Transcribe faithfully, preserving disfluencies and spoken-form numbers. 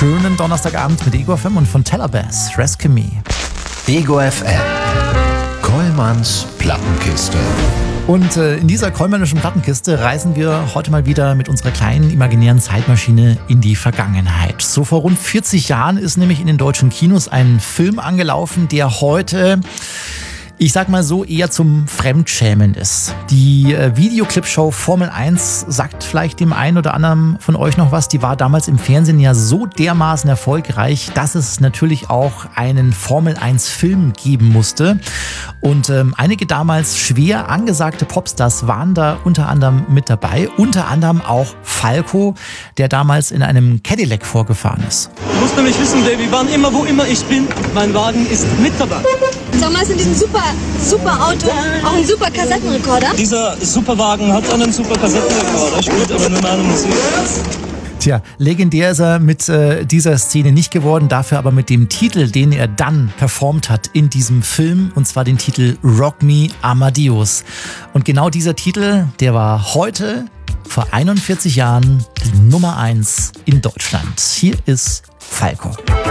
schönen Donnerstagabend mit Ego F M und von Tellerbass, Rescue Me. Ego F M, Kollmanns Plattenkiste. Und äh, in dieser kollmännischen Plattenkiste reisen wir heute mal wieder mit unserer kleinen imaginären Zeitmaschine in die Vergangenheit. So vor rund vierzig Jahren ist nämlich in den deutschen Kinos ein Film angelaufen, der heute, ich sag mal so, eher zum Fremdschämen ist. Die äh, Videoclip-Show Formel eins sagt vielleicht dem einen oder anderen von euch noch was. Die war damals im Fernsehen ja so dermaßen erfolgreich, dass es natürlich auch einen Formel eins Film geben musste. Und ähm, einige damals schwer angesagte Popstars waren da unter anderem mit dabei. Unter anderem auch Falco, der damals in einem Cadillac vorgefahren ist. Du musst nämlich wissen, Baby, wann immer, wo immer ich bin, mein Wagen ist mit dabei. Sag mal, ist in diesem super, super Auto auch ein super Kassettenrekorder? Dieser Superwagen hat einen super Kassettenrekorder, spielt aber nur meine Musik. Tja, legendär ist er mit äh, dieser Szene nicht geworden, dafür aber mit dem Titel, den er dann performt hat in diesem Film, und zwar den Titel Rock Me Amadeus. Und genau dieser Titel, der war heute, vor einundvierzig Jahren, die Nummer eins in Deutschland. Hier ist Falco.